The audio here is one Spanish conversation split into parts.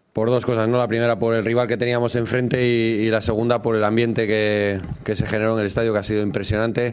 por dos cosas, ¿no? La primera por el rival que teníamos enfrente y la segunda por el ambiente que se generó en el estadio, que ha sido impresionante.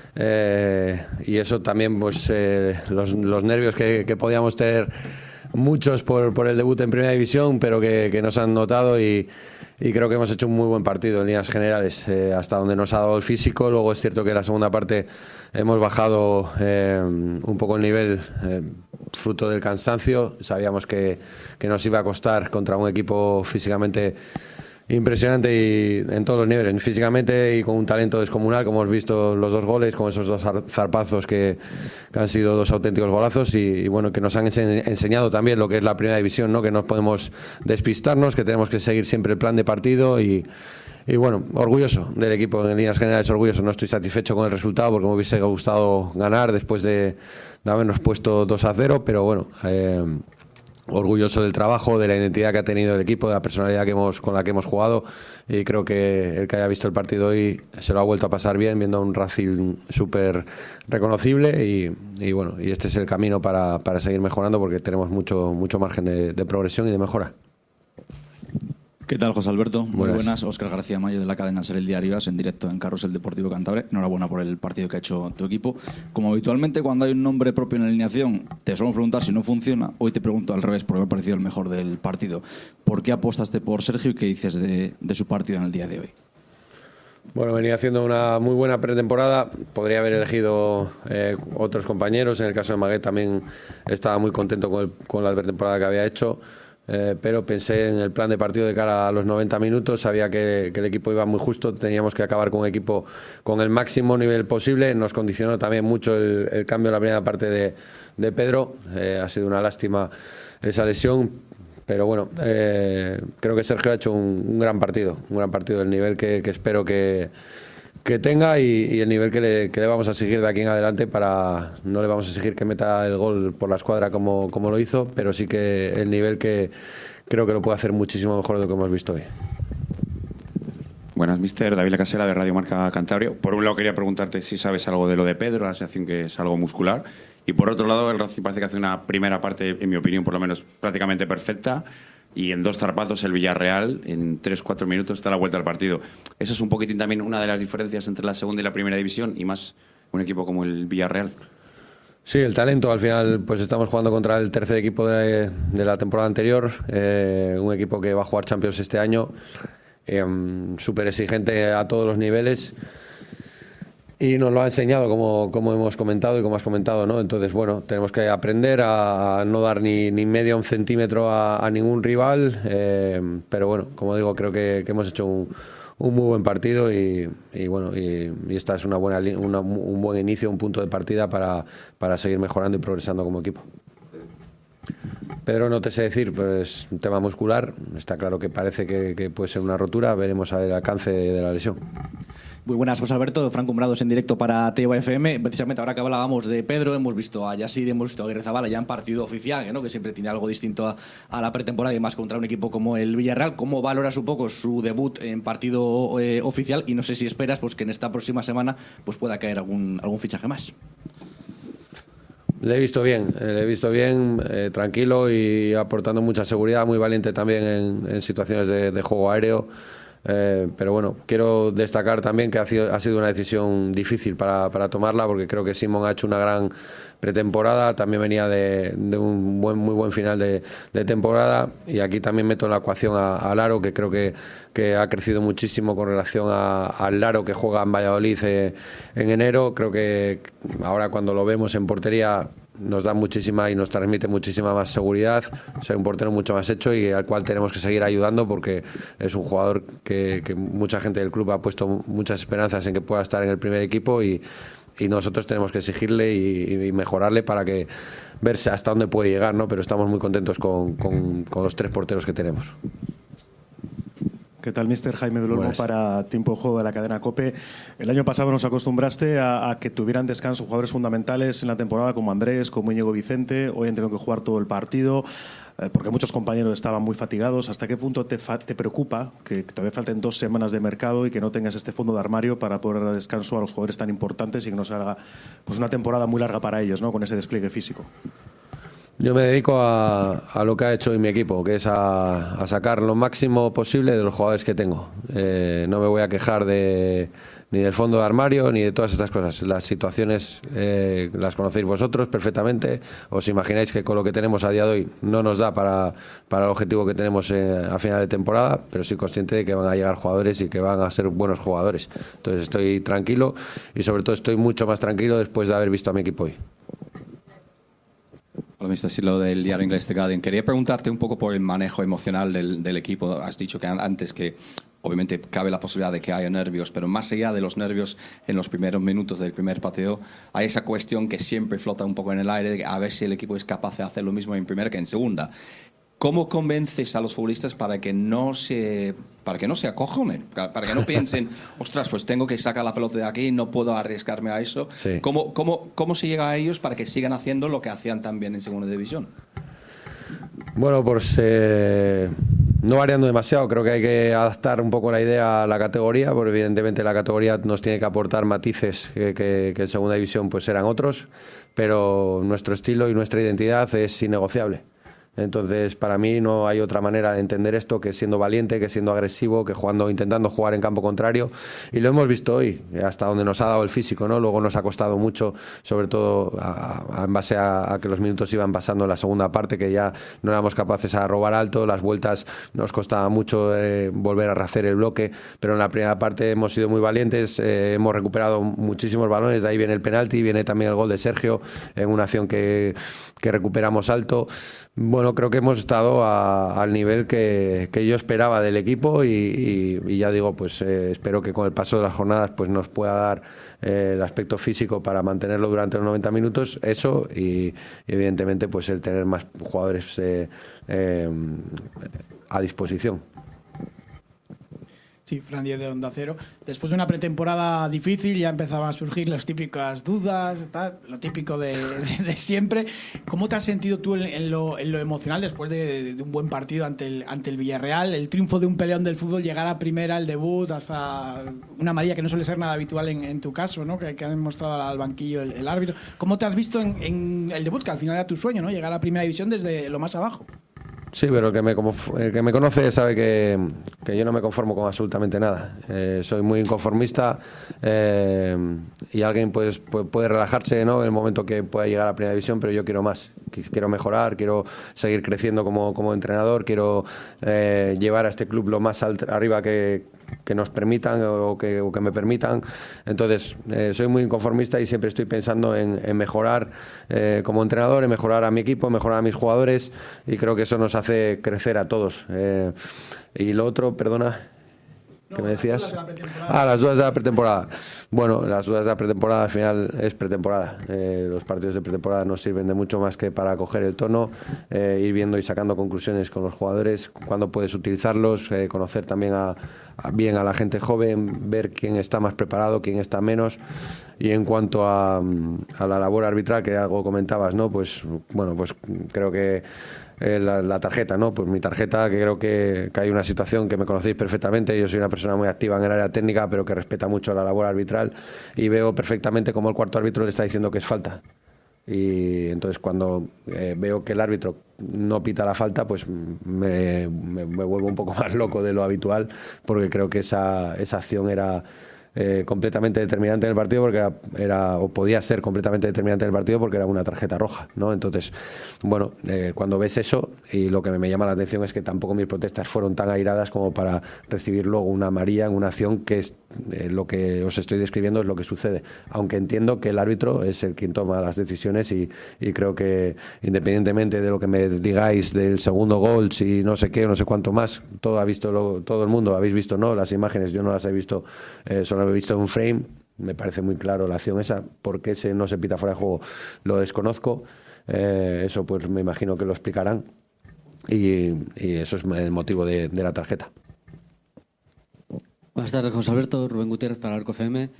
Y eso también, pues los nervios que podíamos tener muchos por el debut en Primera División, pero que nos han notado y creo que hemos hecho un muy buen partido en líneas generales, hasta donde nos ha dado el físico. Luego es cierto que en la segunda parte hemos bajado un poco el nivel, fruto del cansancio. Sabíamos que nos iba a costar contra un equipo físicamente impresionante y en todos los niveles, físicamente y con un talento descomunal, como hemos visto los dos goles, con esos dos zarpazos que han sido dos auténticos golazos y bueno, que nos han enseñado también lo que es la Primera División, ¿no? Que no podemos despistarnos, que tenemos que seguir siempre el plan de partido y bueno, orgulloso del equipo, en líneas generales orgulloso. No estoy satisfecho con el resultado porque me hubiese gustado ganar después de habernos puesto 2-0, pero bueno, orgulloso del trabajo, de la identidad que ha tenido el equipo, de la personalidad con la que hemos jugado, y creo que el que haya visto el partido hoy se lo ha vuelto a pasar bien, viendo a un Racing súper reconocible y bueno, y este es el camino para seguir mejorando, porque tenemos mucho margen de progresión y de mejora. ¿Qué tal, José Alberto? Muy Buenas. buenas. Óscar García Mayo, de la cadena Ser el Diario AS, en directo en Carrusel Deportivo Cantabria. Enhorabuena por el partido que ha hecho tu equipo. Como habitualmente, cuando hay un nombre propio en la alineación, te solemos preguntar si no funciona. Hoy te pregunto al revés, porque me ha parecido el mejor del partido. ¿Por qué apostaste por Sergio y qué dices de su partido en el día de hoy? Bueno, venía haciendo una muy buena pretemporada. Podría haber elegido otros compañeros. En el caso de Maguet también estaba muy contento con la pretemporada que había hecho. Pero pensé en el plan de partido de cara a los 90 minutos, sabía que el equipo iba muy justo, teníamos que acabar con un equipo con el máximo nivel posible. Nos condicionó también mucho el cambio en la primera parte de Pedro. Ha sido una lástima esa lesión, pero bueno, creo que Sergio ha hecho un gran partido del nivel que espero que tenga y el nivel que le vamos a seguir de aquí en adelante. No le vamos a exigir que meta el gol por la escuadra como lo hizo, pero sí que el nivel que creo que lo puede hacer muchísimo mejor de lo que hemos visto hoy. Buenas, mister. David La Casera, de Radio Marca Cantabria. Por un lado quería preguntarte si sabes algo de lo de Pedro, la sensación que es algo muscular, y por otro lado el Racing parece que hace una primera parte, en mi opinión por lo menos, prácticamente perfecta, y en dos zarpazos el Villarreal en 3-4 minutos está a la vuelta al partido. Eso es un poquitín también una de las diferencias entre la segunda y la primera división, y más un equipo como el Villarreal. Sí, el talento. Al final pues estamos jugando contra el tercer equipo de la temporada anterior, un equipo que va a jugar Champions este año, súper exigente a todos los niveles. Y nos lo ha enseñado, como hemos comentado y como has comentado, ¿no? Entonces, bueno, tenemos que aprender a no dar ni medio un centímetro a ningún rival. Pero bueno, como digo, creo que hemos hecho un muy buen partido y bueno, y esta es un buen inicio, un punto de partida para seguir mejorando y progresando como equipo. Pedro, no te sé decir, pues un tema muscular. Está claro que parece que puede ser una rotura. Veremos a ver el alcance de la lesión. Muy buenas, José Alberto. Franco Umbrados en directo para TEBA FM. Precisamente ahora que hablábamos de Pedro, hemos visto a Yasir, hemos visto a Aguirrezabala ya en partido oficial, ¿no? Que siempre tiene algo distinto a la pretemporada y más contra un equipo como el Villarreal. ¿Cómo valoras un poco su debut en partido oficial? Y no sé si esperas pues que en esta próxima semana pues pueda caer algún fichaje más. Le he visto bien, tranquilo y aportando mucha seguridad, muy valiente también en situaciones de juego aéreo. Pero bueno, quiero destacar también que ha sido una decisión difícil para tomarla, porque creo que Simón ha hecho una gran pretemporada, también venía de un muy buen final de temporada, y aquí también meto en la ecuación a Laro, que creo que ha crecido muchísimo con relación al Laro que juega en Valladolid en enero. Creo que ahora cuando lo vemos en portería nos da muchísima y nos transmite muchísima más seguridad, ser un portero mucho más hecho y al cual tenemos que seguir ayudando, porque es un jugador que mucha gente del club ha puesto muchas esperanzas en que pueda estar en el primer equipo y nosotros tenemos que exigirle y mejorarle para que verse hasta dónde puede llegar, ¿no? Pero estamos muy contentos con los tres porteros que tenemos. ¿Qué tal, mister? Jaime del Olmo para Tiempo de Juego de la cadena COPE. El año pasado nos acostumbraste a que tuvieran descanso jugadores fundamentales en la temporada como Andrés, como Íñigo Vicente. Hoy han tenido que jugar todo el partido porque muchos compañeros estaban muy fatigados. ¿Hasta qué punto te preocupa que todavía falten 2 semanas de mercado y que no tengas este fondo de armario para poder dar descanso a los jugadores tan importantes y que no se haga pues una temporada muy larga para ellos, ¿no? Con ese despliegue físico? Yo me dedico a lo que ha hecho hoy mi equipo, que es a sacar lo máximo posible de los jugadores que tengo. No me voy a quejar ni del fondo de armario ni de todas estas cosas. Las situaciones las conocéis vosotros perfectamente. Os imagináis que con lo que tenemos a día de hoy no nos da para el objetivo que tenemos a final de temporada, pero soy consciente de que van a llegar jugadores y que van a ser buenos jugadores. Entonces estoy tranquilo y sobre todo estoy mucho más tranquilo después de haber visto a mi equipo hoy. Hola, Mr. Silo del diario inglés The Guardian. Quería preguntarte un poco por el manejo emocional del equipo. Has dicho que antes que obviamente cabe la posibilidad de que haya nervios, pero más allá de los nervios en los primeros minutos del primer partido, hay esa cuestión que siempre flota un poco en el aire de a ver si el equipo es capaz de hacer lo mismo en primera que en segunda. ¿Cómo convences a los futbolistas para que no se acojonen? Para que no piensen, ostras, pues tengo que sacar la pelota de aquí, no puedo arriesgarme a eso. Sí. ¿Cómo se llega a ellos para que sigan haciendo lo que hacían también en segunda división? Bueno, pues no variando demasiado, creo que hay que adaptar un poco la idea a la categoría, porque evidentemente la categoría nos tiene que aportar matices que en segunda división pues eran otros, pero nuestro estilo y nuestra identidad es innegociable. Entonces, para mí no hay otra manera de entender esto que siendo valiente, que siendo agresivo, que intentando jugar en campo contrario. Y lo hemos visto hoy, hasta donde nos ha dado el físico, ¿no? Luego nos ha costado mucho, sobre todo en base a que los minutos iban pasando en la segunda parte, que ya no éramos capaces a robar alto, las vueltas nos costaba mucho volver a rehacer el bloque, pero en la primera parte hemos sido muy valientes, hemos recuperado muchísimos balones, de ahí viene el penalti, viene también el gol de Sergio en una acción que recuperamos alto. Bueno, creo que hemos estado al nivel que yo esperaba del equipo y ya digo, pues espero que con el paso de las jornadas pues nos pueda dar el aspecto físico para mantenerlo durante los 90 minutos, eso y evidentemente pues el tener más jugadores a disposición. Sí, Fran Diez de Onda Cero. Después de una pretemporada difícil ya empezaban a surgir las típicas dudas, tal, lo típico de siempre. ¿Cómo te has sentido tú en lo emocional después de un buen partido ante el Villarreal? El triunfo de un peleón del fútbol, llegar a primera, el debut, hasta una amarilla que no suele ser nada habitual en tu caso, ¿no? Que ha demostrado al banquillo el árbitro. ¿Cómo te has visto en el debut, que al final era tu sueño, ¿no? Llegar a primera división desde lo más abajo. Sí, pero el que me conoce sabe que yo no me conformo con absolutamente nada. Soy muy inconformista y alguien pues, puede relajarse, ¿no? en el momento que pueda llegar a la primera división, pero yo quiero más. Quiero mejorar, quiero seguir creciendo como entrenador, quiero llevar a este club lo más arriba que nos permitan o que me permitan. Entonces, soy muy inconformista y siempre estoy pensando en mejorar como entrenador, en mejorar a mi equipo, en mejorar a mis jugadores, y creo que eso nos hace crecer a todos. Y lo otro, perdona, ¿qué me decías? Las dudas de la pretemporada. Bueno, las dudas de la pretemporada al final es pretemporada. Los partidos de pretemporada nos sirven de mucho más que para coger el tono, ir viendo y sacando conclusiones con los jugadores, cuándo puedes utilizarlos, conocer también bien a la gente joven, ver quién está más preparado, quién está menos. Y en cuanto a la labor arbitral, que algo comentabas, ¿no? Pues bueno, pues creo que la tarjeta, ¿no? Pues mi tarjeta, que creo que hay una situación que me conocéis perfectamente. Yo soy una persona muy activa en el área técnica, pero que respeta mucho la labor arbitral, y veo perfectamente cómo el cuarto árbitro le está diciendo que es falta. Y entonces cuando veo que el árbitro no pita la falta, pues me vuelvo un poco más loco de lo habitual, porque creo que esa acción era completamente determinante en el partido, porque o podía ser completamente determinante en el partido porque era una tarjeta roja, ¿no? Entonces, bueno, cuando ves eso, y lo que me llama la atención es que tampoco mis protestas fueron tan airadas como para recibir luego una amarilla en una acción que es lo que os estoy describiendo, es lo que sucede, aunque entiendo que el árbitro es el quien toma las decisiones, y creo que independientemente de lo que me digáis del segundo gol, si no sé qué, no sé cuánto más, todo el mundo habéis visto, ¿no? Las imágenes, yo no las he visto, solo he visto un frame. Me parece muy claro la acción esa. ¿Por qué no se pita fuera de juego? Lo desconozco. Eso pues me imagino que lo explicarán, y eso es el motivo de la tarjeta. Buenas tardes, José Alberto. Rubén Gutiérrez para Arco FM.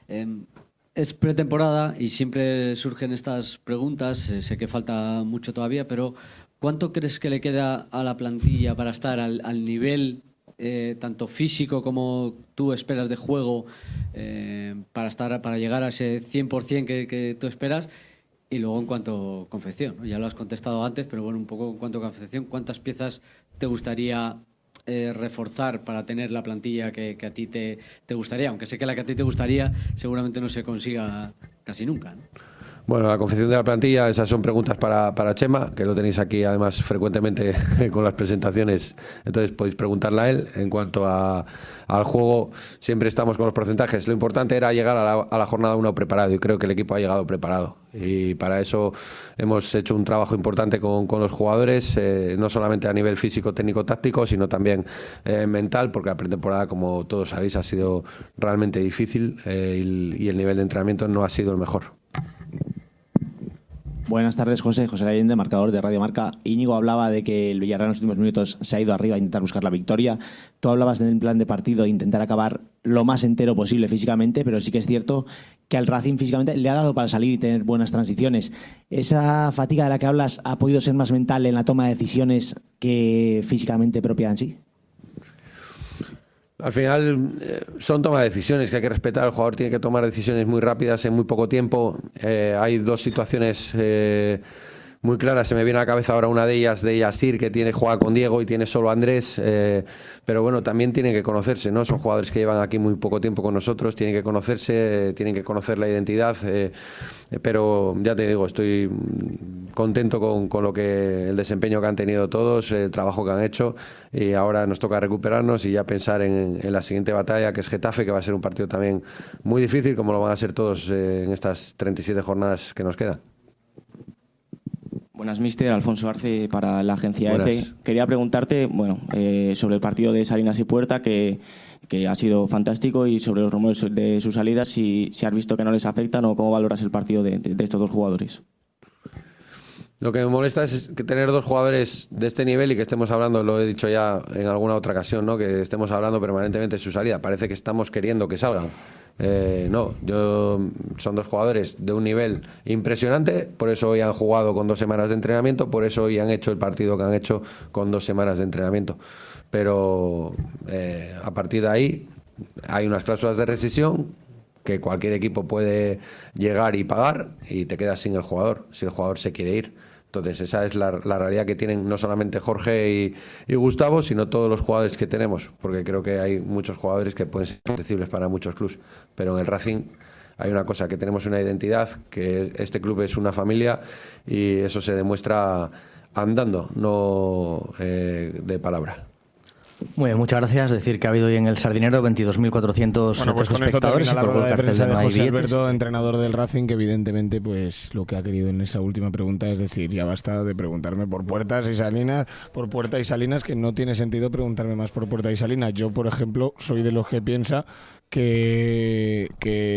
Es pretemporada y siempre surgen estas preguntas. Sé que falta mucho todavía, pero ¿cuánto crees que le queda a la plantilla para estar al nivel tanto físico como tú esperas de juego, para llegar a ese 100% que tú esperas? Y luego en cuanto a confección, ¿no? Ya lo has contestado antes, pero bueno, un poco en cuanto a confección, ¿cuántas piezas te gustaría reforzar para tener la plantilla que a ti te gustaría? Aunque sé que la que a ti te gustaría seguramente no se consiga casi nunca, ¿no? Bueno, la confección de la plantilla, esas son preguntas para Chema, que lo tenéis aquí además frecuentemente con las presentaciones, entonces podéis preguntarle a él. En cuanto al juego, siempre estamos con los porcentajes. Lo importante era llegar a la jornada 1 preparado, y creo que el equipo ha llegado preparado. Y para eso hemos hecho un trabajo importante con los jugadores, no solamente a nivel físico, técnico, táctico, sino también mental, porque la pretemporada, como todos sabéis, ha sido realmente difícil y el nivel de entrenamiento no ha sido el mejor. Buenas tardes, José Allende, marcador de Radio Marca. Íñigo hablaba de que el Villarreal en los últimos minutos se ha ido arriba a intentar buscar la victoria. Tú hablabas del plan de partido de intentar acabar lo más entero posible físicamente, pero sí que es cierto que al Racing físicamente le ha dado para salir y tener buenas transiciones. ¿Esa fatiga de la que hablas ha podido ser más mental en la toma de decisiones que físicamente propia en sí? Al final son toma de decisiones que hay que respetar. El jugador tiene que tomar decisiones muy rápidas en muy poco tiempo. Hay dos situaciones muy claras. Se me viene a la cabeza ahora una de ellas, de Yasir, que juega con Diego y tiene solo a Andrés. Pero bueno, también tienen que conocerse, ¿no? Son jugadores que llevan aquí muy poco tiempo con nosotros, tienen que conocerse, tienen que conocer la identidad. Pero ya te digo, estoy contento con lo que el desempeño que han tenido todos, el trabajo que han hecho, y ahora nos toca recuperarnos y ya pensar en la siguiente batalla, que es Getafe, que va a ser un partido también muy difícil, como lo van a ser todos en estas 37 jornadas que nos quedan. Buenas, mister. Alfonso Arce para la agencia Buenas. EFE. Quería preguntarte sobre el partido de Salinas y Puerta, que ha sido fantástico, y sobre los rumores de sus salidas, si has visto que no les afectan o cómo valoras el partido de estos dos jugadores. Lo que me molesta es que tener dos jugadores de este nivel y que estemos hablando, lo he dicho ya en alguna otra ocasión, ¿no? Que estemos hablando permanentemente de su salida. Parece que estamos queriendo que salgan. No, son dos jugadores de un nivel impresionante, por eso hoy han jugado con 2 semanas de entrenamiento, por eso hoy han hecho el partido que han hecho con 2 semanas de entrenamiento. Pero a partir de ahí hay unas cláusulas de rescisión que cualquier equipo puede llegar y pagar, y te quedas sin el jugador, si el jugador se quiere ir. Entonces esa es la realidad que tienen no solamente Jorge y Gustavo, sino todos los jugadores que tenemos, porque creo que hay muchos jugadores que pueden ser accesibles para muchos clubes, pero en el Racing hay una cosa, que tenemos una identidad, que este club es una familia, y eso se demuestra andando, no de palabra. Muy bien, muchas gracias. Decir que ha habido hoy en el Sardinero 22.400 pues con esto espectadores, termina la rueda de prensa de José billetes. Alberto, entrenador del Racing, que evidentemente pues lo que ha querido en esa última pregunta es decir, ya basta de preguntarme por Puerta y Salinas, que no tiene sentido preguntarme más por Puerta y Salinas. Yo, por ejemplo, soy de los que piensa que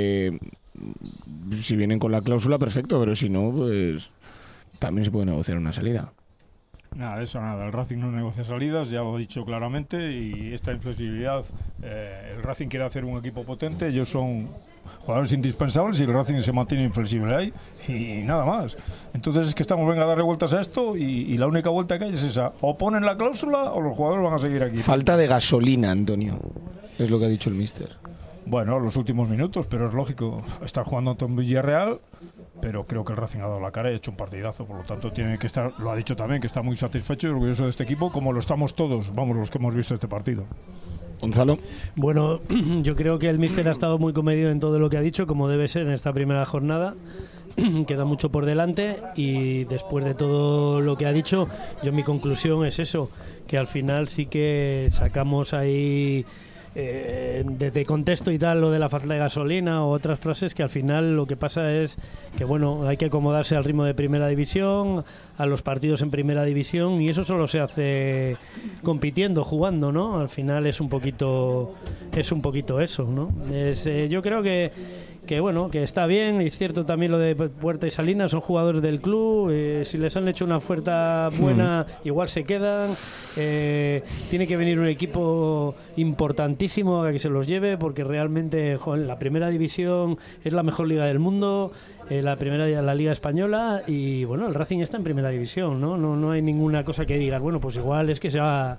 si vienen con la cláusula, perfecto, pero si no, pues también se puede negociar una salida. Nada, de eso nada. El Racing no negocia salidas, ya lo he dicho claramente, y esta inflexibilidad, el Racing quiere hacer un equipo potente, ellos son jugadores indispensables y el Racing se mantiene inflexible ahí y nada más. Entonces es que estamos, venga, a darle vueltas a esto, y la única vuelta que hay es esa: o ponen la cláusula o los jugadores van a seguir aquí. Falta de gasolina, Antonio, es lo que ha dicho el míster. Bueno, los últimos minutos, pero es lógico, estar jugando ante un Villarreal, pero creo que el Racing ha dado la cara y ha hecho un partidazo, por lo tanto tiene que estar, lo ha dicho también, que está muy satisfecho y orgulloso de este equipo, como lo estamos todos, vamos, los que hemos visto este partido. Gonzalo. Bueno, yo creo que el míster ha estado muy comedido en todo lo que ha dicho, como debe ser en esta primera jornada. Queda mucho por delante, y después de todo lo que ha dicho, mi conclusión es eso, que al final sí que sacamos ahí de contexto y tal lo de la falta de gasolina o otras frases, que al final lo que pasa es que hay que acomodarse al ritmo de primera división, a los partidos en primera división, y eso solo se hace compitiendo, jugando, ¿no? Al final es un poquito eso, ¿no? Yo creo que está bien. Es cierto también lo de Puerta y Salinas, son jugadores del club, si les han hecho una oferta buena, igual se quedan. Tiene que venir un equipo importantísimo a que se los lleve, porque realmente la primera división es la mejor liga del mundo, la liga española, y el Racing está en primera división, ¿no? No hay ninguna cosa que digas, pues igual es que se va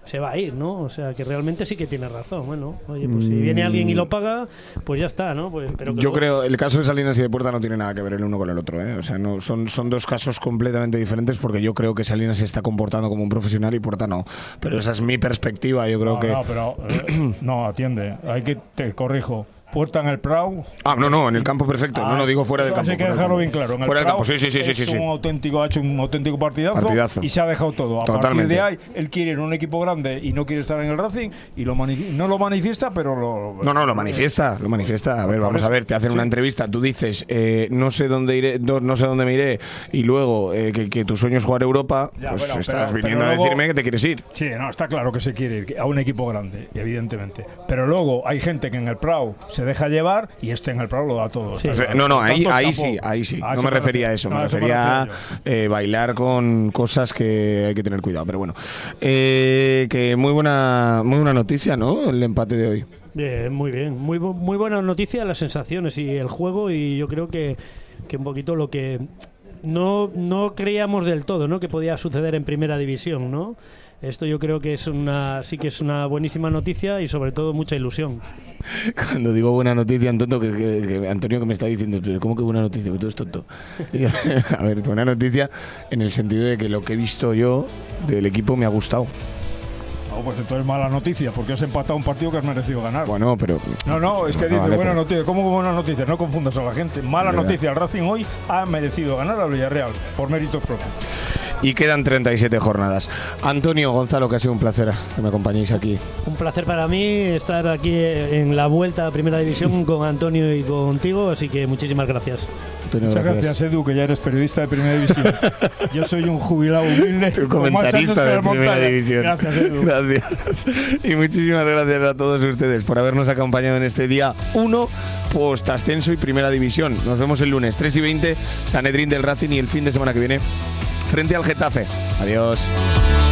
se va a ir, ¿no? O sea, que realmente sí que tiene razón. Bueno, oye, pues si viene alguien y lo paga, pues ya está, ¿no? Pues, pero yo creo el caso de Salinas y de Puerta no tiene nada que ver el uno con el otro, ¿eh? O sea, no son dos casos completamente diferentes, porque yo creo que Salinas se está comportando como un profesional y Puerta no. Pero esa es mi perspectiva, yo creo que... No, pero no, atiende, te corrijo. Puerta en el Prau. No, en el campo perfecto. No digo fuera del campo. Hay que dejarlo bien claro. En el fuera del campo, sí. Ha hecho un auténtico partidazo. Y se ha dejado todo. A partir de ahí, él quiere ir a un equipo grande y no quiere estar en el Racing y no lo manifiesta, pero lo manifiesta. A ver, vamos a ver, te hacen una entrevista, tú dices, no sé dónde me iré, y luego que tu sueño es jugar Europa, estás viniendo a decirme que te quieres ir. Sí, no, está claro que se quiere ir a un equipo grande, evidentemente. Pero luego hay gente que en el Prau se deja llevar y en el Prado lo da todo. Sí. Ahí sí. No me refería a eso, me refería a bailar con cosas que hay que tener cuidado. Pero bueno, que muy buena noticia, ¿no? El empate de hoy. Bien, muy bien. Muy buena noticia, las sensaciones y el juego, y yo creo que un poquito lo que no creíamos del todo, ¿no? Que podía suceder en primera división, ¿no? Esto yo creo que sí que es una buenísima noticia y sobre todo mucha ilusión. Cuando digo buena noticia, Antonio, que Antonio que me está diciendo, ¿cómo que buena noticia? Tú eres tonto. A ver, buena noticia en el sentido de que lo que he visto yo del equipo me ha gustado. Pues entonces mala noticia, porque has empatado un partido que has merecido ganar. Bueno, pero... No, es que dice buena noticia. ¿Cómo buena noticia? No confundas a la gente. Mala noticia, el Racing hoy ha merecido ganar al Villarreal, por méritos propios. Y quedan 37 jornadas. Antonio, Gonzalo, que ha sido un placer que me acompañéis aquí. Un placer para mí estar aquí en la vuelta a Primera División con Antonio y contigo, así que muchísimas gracias. Antonio, muchas gracias, Edu, que ya eres periodista de Primera División. Yo soy un jubilado humilde. Tu comentarista de Primera División. Gracias, Edu. Gracias. Y muchísimas gracias a todos ustedes por habernos acompañado en este día 1 post ascenso y Primera División. Nos vemos el lunes 3:20, Sanedrín del Racing, y el fin de semana que viene frente al Getafe. Adiós.